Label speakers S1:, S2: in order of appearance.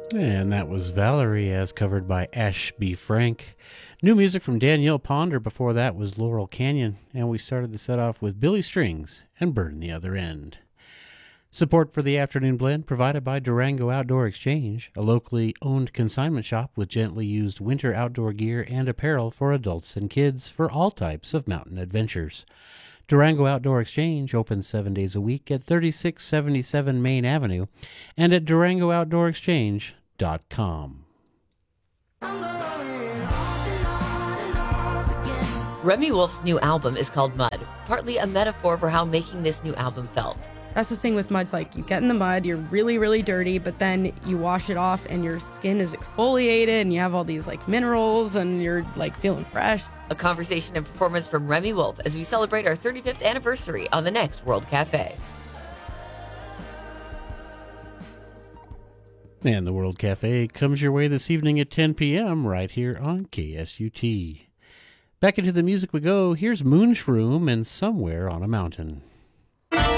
S1: And that was Valerie as covered by Ash B. Frank. New music from Danielle Ponder. Before that was Laurel Canyon. And we started the set off with Billy Strings and Burn the Other End. Support for the Afternoon Blend provided by Durango Outdoor Exchange, a locally owned consignment shop with gently used winter outdoor gear and apparel for adults and kids for all types of mountain adventures. Durango Outdoor Exchange opens 7 days a week at 3677 Main Avenue and at DurangoOutdoorExchange.com.
S2: Remy Wolf's new album is called Mud, partly a metaphor for how making this new album felt.
S3: That's the thing with mud, like you get in the mud, you're really, really dirty, but then you wash it off and your skin is exfoliated and you have all these like minerals and you're like feeling fresh.
S2: A conversation and performance from Remy Wolf as we celebrate our 35th anniversary on the next World Cafe.
S1: And the World Cafe comes your way this evening at 10 p.m. right here on KSUT. Back into the music we go. Here's Moonshroom and Somewhere on a Mountain.